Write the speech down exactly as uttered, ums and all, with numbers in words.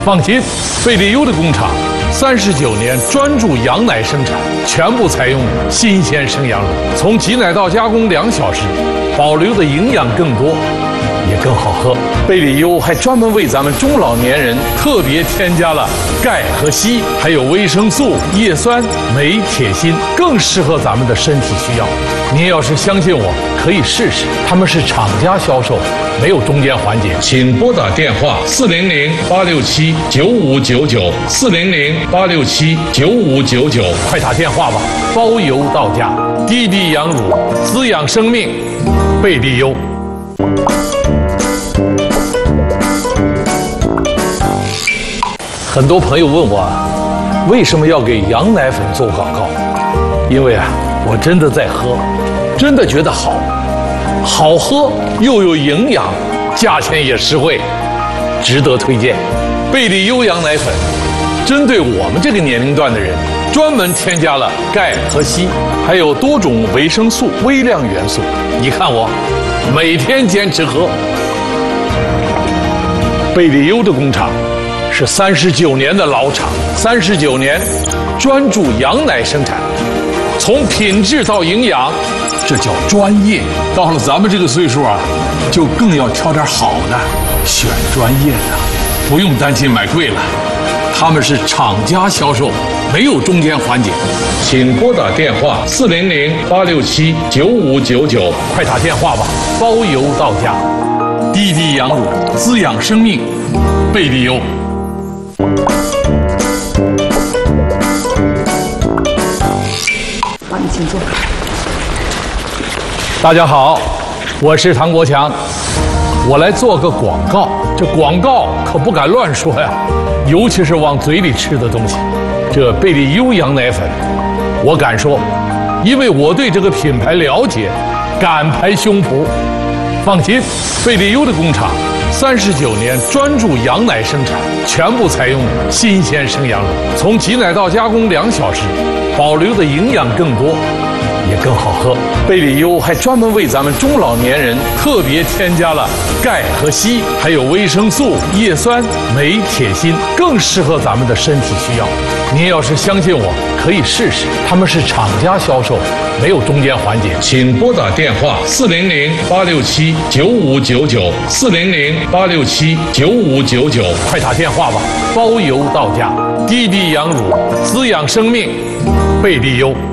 放心，贝利优的工厂三十九年专注羊奶生产，全部采用新鲜生羊乳，从挤奶到加工两小时，保留的营养更多，也更好喝。贝利优还专门为咱们中老年人特别添加了钙和硒，还有维生素、叶酸、镁、铁、锌，更适合咱们的身体需要。您要是相信我，可以试试。他们是厂家销售，没有中间环节。请拨打电话四零零八六七九五九九四零零八六七九五九九，快打电话吧，包邮到家。滴滴羊乳，滋养生命，贝利优。很多朋友问我，为什么要给羊奶粉做广告？因为啊，我真的在喝，真的觉得好，好喝又有营养，价钱也实惠，值得推荐。贝利优羊奶粉针对我们这个年龄段的人，专门添加了钙和硒，还有多种维生素、微量元素。你看我每天坚持喝。贝利优的工厂是三十九年的老厂，三十九年专注羊奶生产，从品质到营养，这叫专业。到了咱们这个岁数啊，就更要挑点好的，选专业的，不用担心买贵了。他们是厂家销售，没有中间环节。请拨打电话四零零八六七九五九九，快打电话吧，包邮到家。滴滴羊乳，滋养生命，贝利优。 好，你请坐。 大家好，我是唐国强，我来做个广告。这广告可不敢乱说呀，尤其是往嘴里吃的东西。这贝利优羊奶粉，我敢说，因为我对这个品牌了解，敢拍胸脯。放心，贝利优的工厂三十九年专注羊奶生产，全部采用新鲜生羊乳，从挤奶到加工两小时，保留的营养更多，也更好喝。贝利优还专门为咱们中老年人特别添加了钙和硒，还有维生素、叶酸、镁、铁、锌，更适合咱们的身体需要。您要是相信我，可以试试。他们是厂家销售，没有中间环节。请拨打电话四零零八六七九五九九四零零八六七九五九九，快打电话吧，包邮到家。滴滴羊乳，滋养生命，贝利优。